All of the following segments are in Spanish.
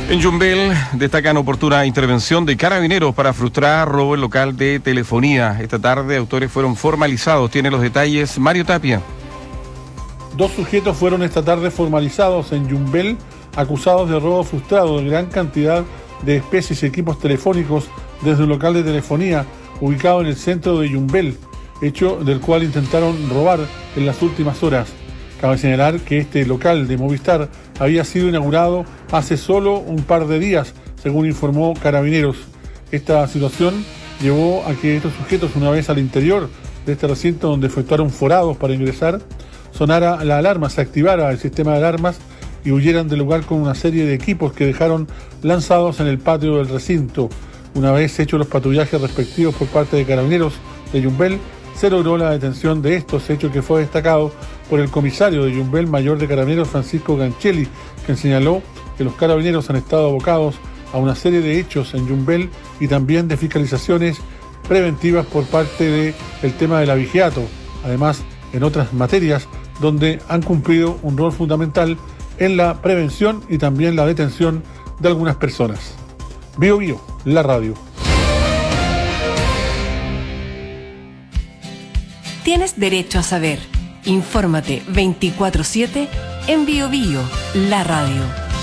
En Yumbel destacan oportuna intervención de carabineros para frustrar robo en local de telefonía. Esta tarde autores fueron formalizados. Tiene los detalles Mario Tapia. 2 sujetos fueron esta tarde formalizados en Yumbel, acusados de robo frustrado de gran cantidad de especies y equipos telefónicos desde un local de telefonía ubicado en el centro de Yumbel, hecho del cual intentaron robar en las últimas horas. Cabe señalar que este local de Movistar había sido inaugurado hace solo un par de días, según informó Carabineros. Esta situación llevó a que estos sujetos, una vez al interior de este recinto donde efectuaron forados para ingresar, sonara la alarma, se activara el sistema de alarmas y huyeran del lugar con una serie de equipos que dejaron lanzados en el patio del recinto. Una vez hechos los patrullajes respectivos por parte de Carabineros de Yumbel, se logró la detención de estos, hecho que fue destacado por el comisario de Yumbel, mayor de Carabineros Francisco Ganchelli, quien señaló que los carabineros han estado abocados a una serie de hechos en Yumbel y también de fiscalizaciones preventivas por parte del tema del abigeato, además en otras materias donde han cumplido un rol fundamental en la prevención y también la detención de algunas personas. Bio Bio, la radio. Tienes derecho a saber. Infórmate 24/7 en Bio Bio, la radio.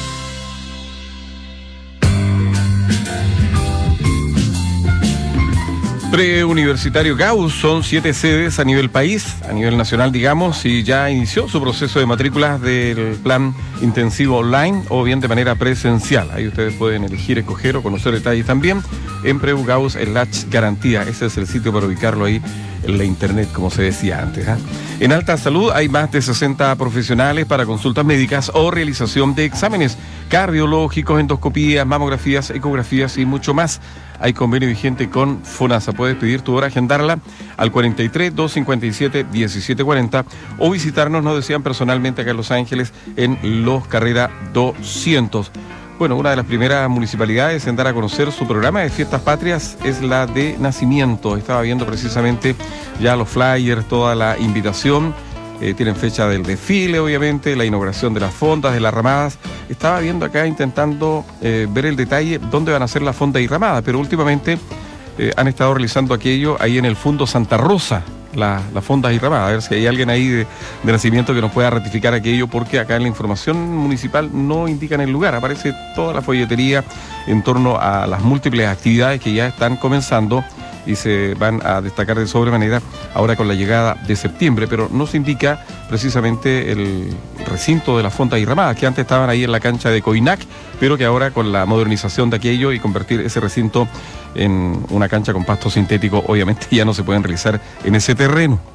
Preuniversitario Gauss, son 7 sedes a nivel país, a nivel nacional digamos, y ya inició su proceso de matrículas del plan intensivo online o bien de manera presencial. Ahí ustedes pueden elegir, escoger o conocer detalles también en Preu Gauss Garantía. Ese es el sitio para ubicarlo ahí en la internet, como se decía antes. En Alta Salud hay más de 60 profesionales para consultas médicas o realización de exámenes cardiológicos, endoscopías, mamografías, ecografías y mucho más. Hay convenio vigente con FONASA. Puedes pedir tu hora, agendarla al 43-257-1740 o visitarnos, nos decían personalmente acá en Los Ángeles, en Los Carrera 200. Bueno, una de las primeras municipalidades en dar a conocer su programa de fiestas patrias es la de Nacimiento. Estaba viendo precisamente ya los flyers, toda la invitación. Tienen fecha del desfile, obviamente, la inauguración de las fondas, de las ramadas. Estaba viendo acá, intentando ver el detalle, dónde van a ser las fondas y ramadas, pero últimamente han estado realizando aquello ahí en el Fundo Santa Rosa, las fondas y ramadas. A ver si hay alguien ahí de Nacimiento que nos pueda ratificar aquello, porque acá en la información municipal no indican el lugar. Aparece toda la folletería en torno a las múltiples actividades que ya están comenzando y se van a destacar de sobremanera ahora con la llegada de septiembre, pero no se indica precisamente el recinto de las fondas y ramadas, que antes estaban ahí en la cancha de Coinac, pero que ahora con la modernización de aquello y convertir ese recinto en una cancha con pasto sintético, obviamente ya no se pueden realizar en ese terreno.